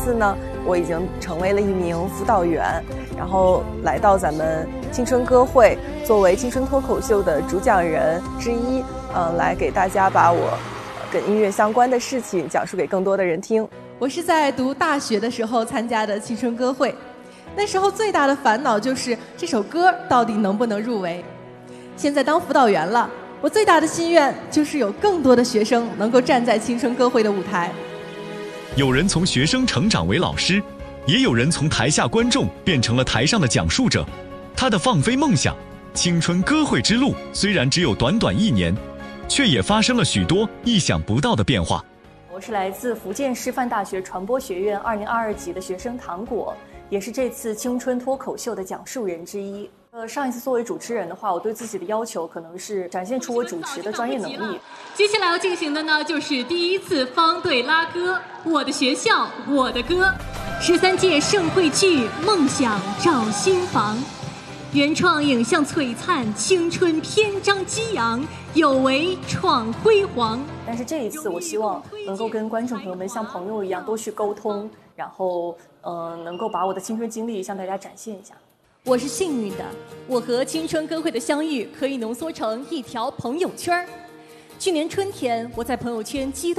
次呢，我已经成为了一名辅导员，然后来到咱们青春歌会，作为青春脱口秀的主讲人之一，来给大家把我跟音乐相关的事情讲述给更多的人听。 我是在读大学的时候参加的青春歌会，那时候最大的烦恼就是这首歌到底能不能入围。现在当辅导员了，我最大的心愿就是有更多的学生能够站在青春歌会的舞台。 有人从学生成长为老师，也有人从台下观众变成了台上的讲述者。他的放飞梦想，青春歌会之路虽然只有短短1年，却也发生了许多意想不到的变化。 我是来自福建师范大学传播学院2022级的学生糖果，也是这次青春脱口秀的讲述人之一。上一次作为主持人的话，我对自己的要求可能是展现出我主持的专业能力。 接下来要进行的呢，就是第1次方队拉歌，我的学校我的歌，13届盛会剧梦想照新房，原创影像璀璨，青春篇章激昂，有为创辉煌。 但是这一次，我希望能够跟观众朋友们像朋友一样多去沟通，然后能够把我的青春经历向大家展现一下。 我是幸运的，我和青春歌会的相遇可以浓缩成一条朋友圈。去年春天，我在朋友圈激动